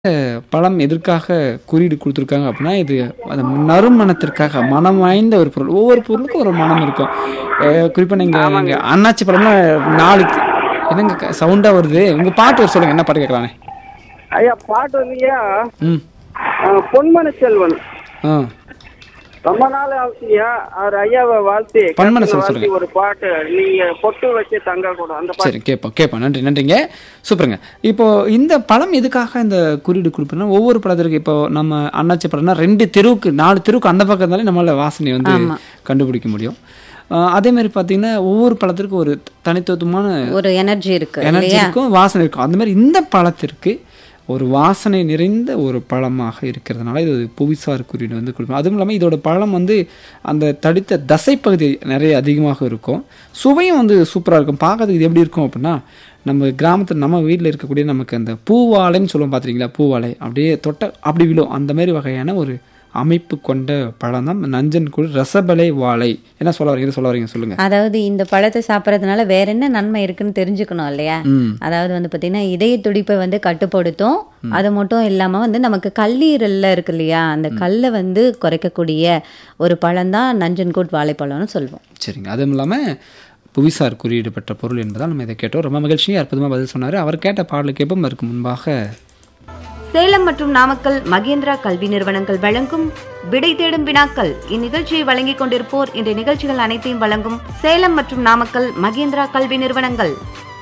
பழம் எதற்காக குறியீடு குடுத்துருக்காங்க அப்படின்னா, இது அந்த நறுமணத்திற்காக மனம் வாய்ந்த ஒரு பொருள். ஒவ்வொரு பொருளுக்கும் ஒரு மனம் இருக்கும். குறிப்பா நீங்க ஆமாங்க. நீங்க அன்னாச்சி பழம்னா 4 என்னங்க சவுண்டா வருது? உங்க பாட்டு ஒரு சொல்லுங்க. என்ன பாட்டு கேட்கலானே? ஐயா பாட்டு வந்துயா ம். பொன்மன செல்வன் ஆ. ரொம்ப நாள் ஆச்சுயா அவர் ஐயாவை வாழ்த்தி பொன்மன செல்வன் வாழ்த்தி சொல்லுங்க. ஒரு பாட்டு நீங்க பொட்டு வச்சு தங்க கூட அந்த பாட்டு. சரி கேட்போம். நன்றிங்க. சூப்பருங்க. இப்போ இந்த பழம் எதுக்காக இந்த குறியீடு குடுப்போம்னா, ஒவ்வொரு பழத்திற்கு இப்போ நம்ம அன்னாச்சி பழம்னா 2 தெருவுக்கு 4 தெருவுக்கு அந்த பக்கம் இருந்தாலே நம்மளால வாசனை வந்து ஆமா. கண்டுபிடிக்க முடியும். அதே மாதிரி பார்த்தீங்கன்னா, ஒவ்வொரு பழத்திற்கும் ஒரு தனித்துவமான ஒரு எனர்ஜி இருக்கு எனர்ஜி இல்லையா? இருக்கும், வாசனை இருக்கும். அந்த மாதிரி இந்த பழத்திற்கு ஒரு வாசனை நிறைந்த ஒரு பழமாக இருக்கிறதுனால இது புவிசார் குறியீடு வந்து கொடுக்கும். அதுவும் இல்லாமல் இதோட பழம் வந்து அந்த தடித்த தசைப்பகுதி நிறைய அதிகமாக இருக்கும். சுவையும் வந்து சூப்பராக இருக்கும். பார்க்கறதுக்கு இது எப்படி இருக்கும் அப்படின்னா, நம்ம கிராமத்தில் நம்ம வீட்டில் இருக்கக்கூடிய நமக்கு அந்த பூவாழைன்னு சொல்லுவோம் பார்த்துருக்கீங்களா? பூவாழை அப்படியே தொட்ட அப்படி விழும். அந்த மாதிரி வகையான ஒரு அமைப்பு கொண்ட பழம் தான் நஞ்சன்கூழ் ரசபலை வாழை. என்ன சொல்ல வரீங்க சொல்லுங்க. அதாவது இந்த பழத்தை சாப்பிட்றதுனால வேற என்ன நன்மை இருக்குன்னு தெரிஞ்சுக்கணும் இல்லையா? அதாவது வந்து பார்த்தீங்கன்னா இதய துடிப்பை வந்து கட்டுப்படுத்தும். அது மட்டும் இல்லாமல் வந்து நமக்கு கல்லீரல்ல இருக்கு இல்லையா, அந்த கல்லை வந்து குறைக்கக்கூடிய ஒரு பழம் தான் நஞ்சன்கூட் வாழைப்பழம்னு சொல்லுவோம். சரிங்க. அதுவும் இல்லாமல் புவிசார் குறியீடு பெற்ற பொருள் என்பதால் நம்ம இதை கேட்டோம். ரொம்ப மகிழ்ச்சியாக அற்புதமாக பதில் சொன்னார். அவர் கேட்ட பாடலுக்கு கேட்போம். அதற்கு முன்பாக சேலம் மற்றும் நாமக்கல் மகேந்திரா கல்வி நிறுவனங்கள் வழங்கும் விடை தேடும் வினாக்கள். இந்நிகழ்ச்சியை வழங்கிக் கொண்டிருப்போர் இன்றைய நிகழ்ச்சிகள் அனைத்தையும் வழங்கும் சேலம் மற்றும் நாமக்கல் மகேந்திரா கல்வி நிறுவனங்கள்.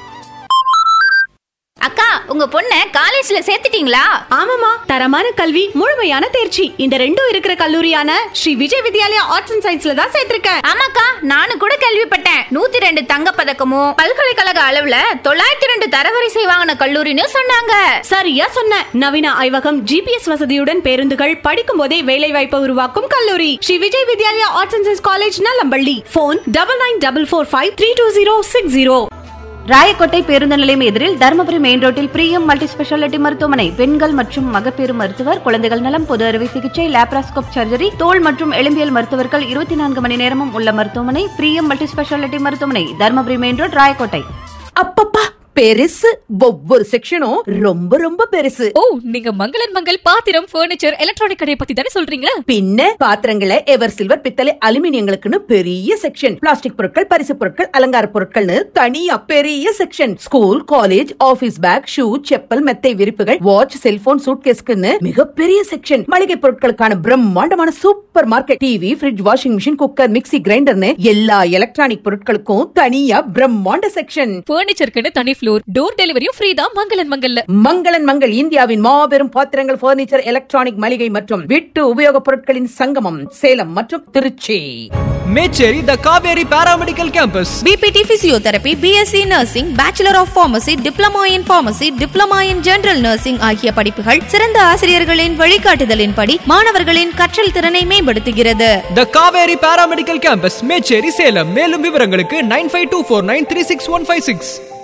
அக்கா, உங்க பொண்ண காலேஜ்ல சேர்த்துட்டீங்களா? ஆமாமா, தரமான கல்வி, முழுமையான தேர்ச்சி, இந்த ரெண்டும் இருக்கிற கல்லூரியான ஸ்ரீ விஜய் வித்யாலயா ஆர்ட்ஸ் அண்ட் சயின்ஸ்ல தான் சேர்த்திருக்கேன். ஆமாக்கா, நானும் கூட கேள்விப்பட்டேன். 102 தங்க பதக்கமும் பல்கலைக்கழக அளவுல 902 தரவரிசை வாங்கின கல்லூரின்னு சொன்னாங்க. சரியா சொன்ன. நவீன ஆய்வகம், ஜிபிஎஸ் வசதியுடன் பேருந்துகள், படிக்கும் போதே வேலை வாய்ப்பை உருவாக்கும் கல்லூரி Sri Vijay Vidyalaya arts and science college, Nallampalli. Phone 9944532060. Rayakottai பேருந்து நிலையம் எதிரில் தருமபுரி மெயின் ரோட்டில் பிரியம் மல்டி ஸ்பெஷாலிட்டி மருத்துவமனை. பெண்கள் மற்றும் மகப்பேறு மருத்துவர், குழந்தைகள் நலம், பொது அறுவை சிகிச்சை, லேப்ராஸ்கோப் சர்ஜரி, தோல் மற்றும் எலும்பியல் மருத்துவர்கள் 24 மணி நேரமும் உள்ள மருத்துவமனை பிரியம் மல்டி ஸ்பெஷாலிட்டி மருத்துவமனை, தருமபுரி மெயின் ரோட், ராயக்கோட்டை. அப்பப்பா, பெருசு. ஒவ்வொரு செக்ஷனும் ரொம்ப ரொம்ப பெருசு. ஓ, நீங்க மங்களன் மங்கள் பாத்திரம், பர்னிச்சர், எலக்ட்ரானிக் கடை பத்தி தானே சொல்றீங்க? பின்ன பாத்திரங்களை எவர் சில்வர், பித்தளை, அலுமினியங்களுக்குன்னு பெரிய செக்ஷன். பிளாஸ்டிக் பொருட்கள், பரிசு பொருட்கள், அலங்கார பொருட்கள்னு தனியா பெரிய section. School, college, office back, shoe, chappal, மெத்தை விரிப்புகள், வாட்ச், செல்போன், சூட்கேஸ்க்குன்னு மிகப்பெரிய செக்ஷன். மளிகை பொருட்களுக்கான பிரம்மாண்டமான super market. TV, fridge, washing machine, cooker, mixie, கிரைண்டர்னு எல்லா எலக்ட்ரானிக் பொருட்களுக்கும் தனியா பிரம்மாண்ட செக்ஷன். பர்னிச்சருக்கு தனி ஃப்ளோர், டோர் டெலிவரியும் ஃப்ரீ தான் மங்களன் மங்கல்ல. மங்களன் மங்கள் இந்தியாவின் மாபெரும் பாத்திரங்கள், பர்னிச்சர், எலக்ட்ரானிக், மளிகை மற்றும் வீட்டு உபயோகப் பொருட்களின் சங்கமம், சேலம் மற்றும் திருச்சி. மேச்சேரி த Kaveri paramedical campus. PPT physiotherapy, BSc nursing, bachelor of pharmacy, diploma in pharmacy, diploma in general nursing ஆகிய படிப்புகள் சிறந்த ஆசிரியர்களின் வழிகாட்டுதலின்படி மாணவர்களின் கற்றல் திறனை மேம்படுத்துகிறது. த காவேரி பாராமெடிக்கல் கேம்பஸ், மேச்சேரி, சேலம். மேலும் விவரங்களுக்கு 9524936156.